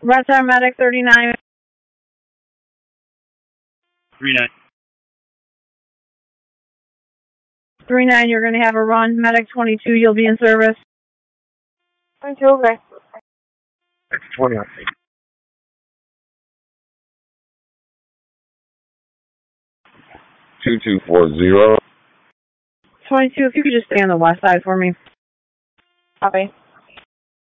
Red Star Medic 39. 39. 39, you're going to have a run. Medic 22, you'll be in service. 22, okay. 20. 2240. 22, if you could just stay on the west side for me. Copy.